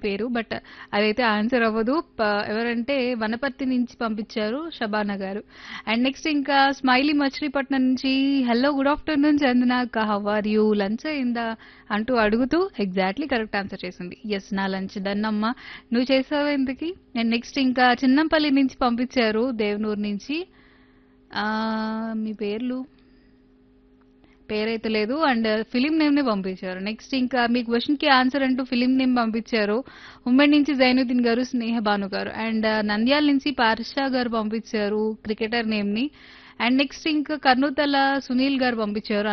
పేరు. బట్ అదైతే ఆన్సర్ అవ్వదు. ఎవరంటే వనపర్తి నుంచి పంపించారు షబానా గారు. అండ్ నెక్స్ట్ ఇంకా స్మైలీ మచిలీపట్నం నుంచి హలో గుడ్ ఆఫ్టర్నూన్ చందన అక్క హౌ ఆర్ యూ లంచ్ అయిందా అంటూ అడుగుతూ ఎగ్జాక్ట్లీ కరెక్ట్ ఆన్సర్ చేసింది. ఎస్ నా లంచ్ దన్నమ్మ నువ్వు చేసావు ఎందుకు. అండ్ నెక్స్ట్ ఇంకా చిన్నంపల్లి నుంచి పంపించారు దేవనూరు నుంచి. ఆ, మీ పేరైతే లేదు అండ్ ఫిలిం నేమ్ నే పంపించారు. నెక్స్ట్ ఇంకా మీ క్వశ్చన్ కి ఆన్సర్ అంటూ ఫిలిం నేమ్ పంపించారు. ఉమ్మడి నుంచి జైనుద్దీన్ గారు స్నేహ భాను గారు అండ్ నంద్యాల నుంచి పార్షా గారు పంపించారు క్రికెటర్ నేమ్ ని. అండ్ నెక్స్ట్ ఇంకా కర్నూతల సునీల్ గారు పంపించారు